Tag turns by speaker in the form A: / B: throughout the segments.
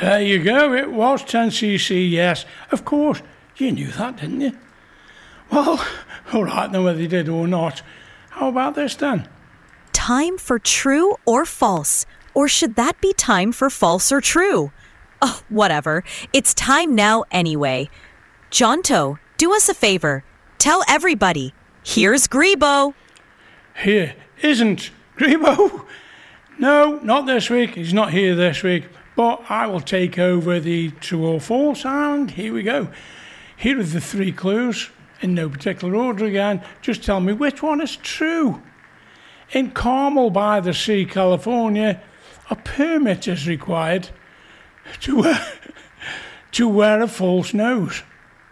A: There you go, it was 10cc, yes. Of course, you knew that, didn't you? Well, all right then, whether you did or not. How about this then?
B: Time for true or false? Or should that be time for false or true? Oh, whatever. It's time now anyway. Jonto, do us a favor. Tell everybody. Here's Grebo.
A: Here isn't Grebo. No, not this week. He's not here this week. But I will take over the true or false, and here we go. Here are the 3 clues, in no particular order again. Just tell me which one is true. In Carmel by the Sea, California, a permit is required to wear a false nose.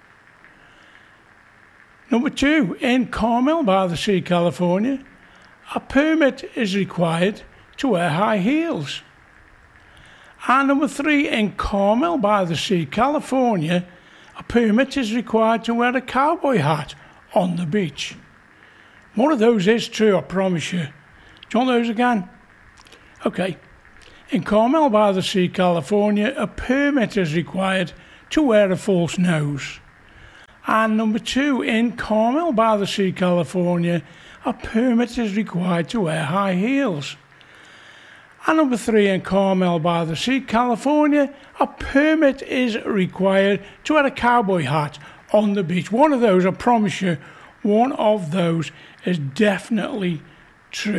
A: Number 2, in Carmel by the Sea, California, a permit is required to wear high heels. And number 3, in Carmel by the Sea, California, a permit is required to wear a cowboy hat on the beach. One of those is true, I promise you. Do you want those again? Okay. In Carmel by the Sea, California, a permit is required to wear a false nose. And number 2, in Carmel by the Sea, California, a permit is required to wear high heels. And number 3, in Carmel by the Sea, California, a permit is required to wear a cowboy hat on the beach. One of those, I promise you, one of those is definitely true.